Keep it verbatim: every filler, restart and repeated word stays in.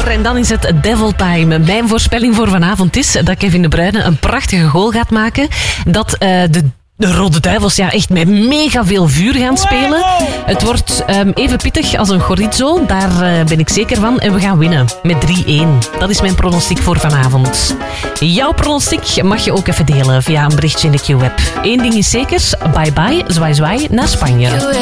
En dan is het Devil Time. Mijn voorspelling voor vanavond is dat Kevin De Bruyne een prachtige goal gaat maken. Dat uh, de De Rode Duivels ja, echt met mega veel vuur gaan spelen. Het wordt um, even pittig als een chorizo. Daar uh, ben ik zeker van. En we gaan winnen met drie-één. Dat is mijn pronostiek voor vanavond. Jouw pronostiek mag je ook even delen via een berichtje in de Q-app. Eén ding is zeker. Bye bye, zwaai zwaai, naar Spanje.